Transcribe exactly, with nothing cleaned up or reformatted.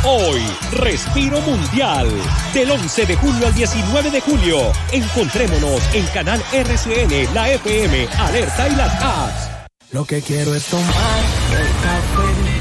Hoy, Respiro Mundial. Del once de julio al diecinueve de julio. Encontrémonos en Canal R C N, la F M, Alerta y las apps. Lo que quiero es tomar el café